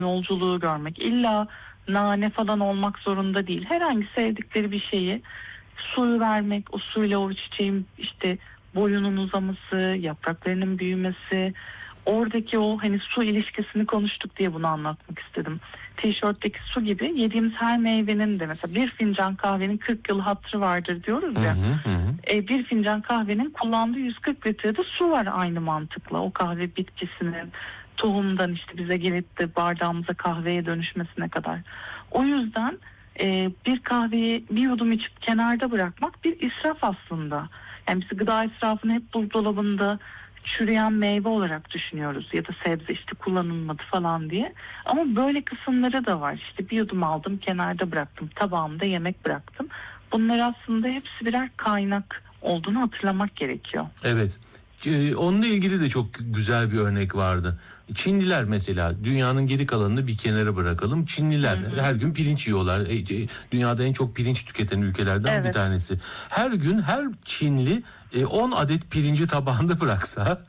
yolculuğu görmek. İlla nane falan olmak zorunda değil. Herhangi sevdikleri bir şeyi, suyu vermek, o suyla o çiçeğin işte boyunun uzaması, yapraklarının büyümesi, oradaki o hani su ilişkisini konuştuk diye bunu anlatmak istedim. Tişörtteki su gibi yediğimiz her meyvenin de mesela bir fincan kahvenin 40 yıl hatırı vardır diyoruz ya. Bir fincan kahvenin kullandığı 140 litrede su var aynı mantıkla. O kahve bitkisinin tohumdan işte bize gelip de bardağımıza kahveye dönüşmesine kadar. O yüzden bir kahveyi bir yudum içip kenarda bırakmak bir israf aslında. Yani biz gıda israfını hep buzdolabında çürüyen meyve olarak düşünüyoruz ya da sebze işte kullanılmadı falan diye. Ama böyle kısımları da var. İşte bir yudum aldım, kenarda bıraktım, tabağımda yemek bıraktım. Bunlar aslında hepsi birer kaynak olduğunu hatırlamak gerekiyor. Evet. Onunla ilgili de çok güzel bir örnek vardı. Çinliler mesela, dünyanın geri kalanını bir kenara bırakalım. Çinliler her gün pirinç yiyorlar. Dünyada en çok pirinç tüketen ülkelerden bir tanesi. Her gün her Çinli 10 adet pirinci tabağında bıraksa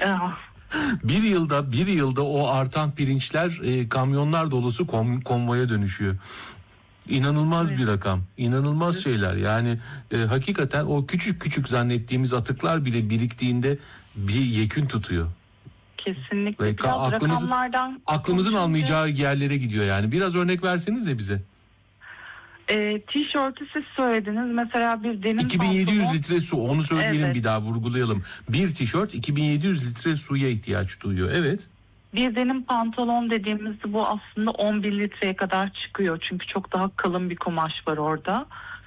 bir yılda o artan pirinçler kamyonlar dolusu konvoya dönüşüyor. İnanılmaz bir rakam, inanılmaz şeyler. Yani hakikaten o küçük küçük zannettiğimiz atıklar bile biriktiğinde bir yekün tutuyor. Kesinlikle. Ve biraz rakamlardan aklımızın almayacağı yerlere gidiyor yani. Biraz örnek versenize bize. Tişörtü siz söylediniz. Mesela bir denim 2700 pantolon. litre su, onu söyleyelim bir daha vurgulayalım. Bir tişört 2700 litre suya ihtiyaç duyuyor. Evet. Bir denim pantolon dediğimizde bu aslında 11 litreye kadar çıkıyor. Çünkü çok daha kalın bir kumaş var orada.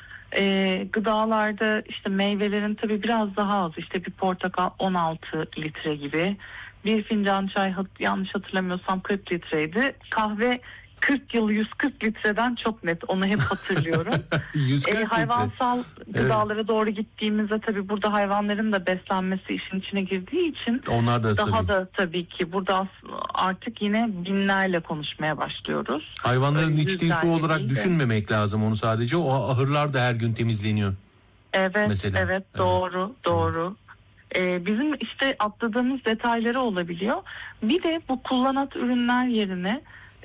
Gıdalarda işte meyvelerin tabii biraz daha az. İşte bir portakal 16 litre gibi. Bir fincan çay yanlış hatırlamıyorsam 40 litreydi. Kahve 40 yıl 140 litreden çok net, onu hep hatırlıyorum. 140 hayvansal gıdalara doğru gittiğimizde tabii burada hayvanların da beslenmesi işin içine girdiği için onlar da daha da tabii ki burada artık yine binlerle konuşmaya başlıyoruz. Hayvanların içtiği su olarak düşünmemek lazım onu sadece. O ahırlar da her gün temizleniyor. Evet, mesela. Evet, doğru. Bizim işte atladığımız detayları olabiliyor. Bir de bu kullanat ürünler yerine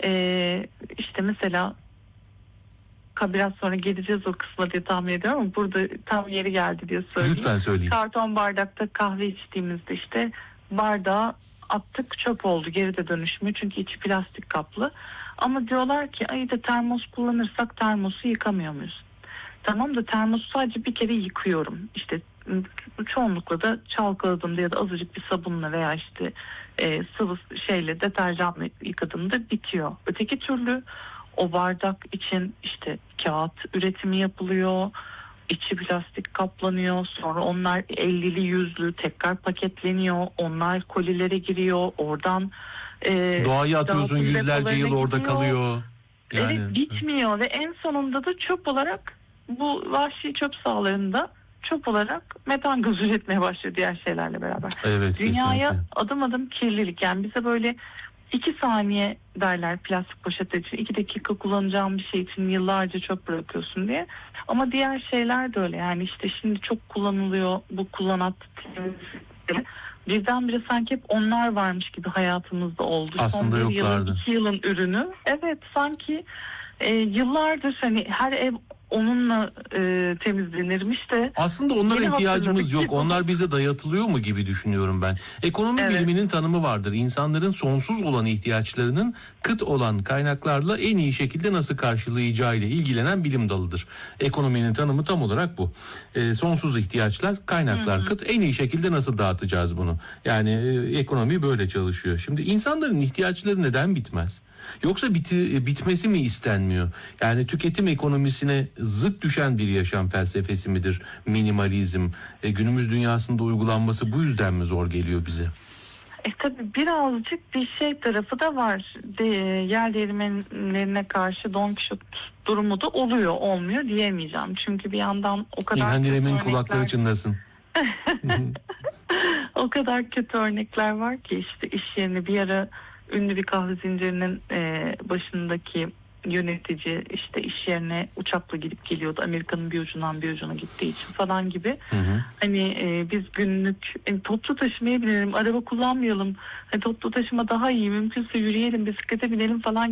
işte mesela biraz sonra geleceğiz o kısma diye tahmin ediyorum ama burada tam yeri geldi diye söyleyeyim. Lütfen söyleyin. Karton bardakta kahve içtiğimizde işte bardağı attık, çöp oldu, geri de dönüşmüyor çünkü içi plastik kaplı. Ama diyorlar ki ay da termos kullanırsak termosu yıkamıyor muyuz? Tamam da termosu sadece bir kere yıkıyorum. İşte çoğunlukla da çalkaladığımda ya da azıcık bir sabunla veya işte sıvı şeyle, deterjanla yıkadığımda bitiyor. Öteki türlü o bardak için işte kağıt üretimi yapılıyor. İçi plastik kaplanıyor. Sonra onlar 50'li 100'lü tekrar paketleniyor. Onlar kolilere giriyor. Oradan doğaya atıyorsun, yüzlerce yıl orada kalıyor. Yani. Evet, bitmiyor ve en sonunda da çöp olarak bu vahşi çöp sahalarında çöp olarak metan gazı üretmeye başlıyor diğer şeylerle beraber. Evet, Dünyaya kesinlikle. adım adım kirlilik, yani bize böyle 2 saniye derler plastik poşet için, 2 dakika kullanacağım bir şey için yıllarca çöp bırakıyorsun diye. Ama diğer şeyler de öyle, yani işte şimdi çok kullanılıyor bu kullanat temizlikleri. Birdenbire sanki hep onlar varmış gibi hayatımızda oldu. Aslında son bir yoklardı. yılın 2 yılın ürünü. Evet, sanki yıllardır hani her ev onunla temizlenirmiş de. Aslında onlara ihtiyacımız yok. Onlar bize dayatılıyor mu gibi düşünüyorum ben. Ekonomi biliminin tanımı vardır. İnsanların sonsuz olan ihtiyaçlarının kıt olan kaynaklarla en iyi şekilde nasıl karşılayacağıyla ilgilenen bilim dalıdır. Ekonominin tanımı tam olarak bu. Sonsuz ihtiyaçlar, kaynaklar kıt, en iyi şekilde nasıl dağıtacağız bunu? Yani ekonomi böyle çalışıyor. Şimdi insanların ihtiyaçları neden bitmez? Yoksa bitmesi mi istenmiyor? Yani tüketim ekonomisine zıt düşen bir yaşam felsefesi midir minimalizm? Günümüz dünyasında uygulanması bu yüzden mi zor geliyor bize? Tabii birazcık bir şey tarafı da var. Yer değirmenlerine karşı Don Kişot durumu da oluyor, olmuyor diyemeyeceğim. Çünkü bir yandan o kadar İlhan İrem'in kulakları çınlasın. O kadar kötü örnekler var ki işte iş yerine bir ara ünlü bir kahve zincirinin başındaki yönetici işte iş yerine uçakla gidip geliyordu. Amerika'nın bir ucundan bir ucuna gittiği için falan gibi. Hani biz günlük toplu taşımaya binelim, araba kullanmayalım. Hani toplu taşıma daha iyi, mümkünse yürüyelim, bisiklete binelim falan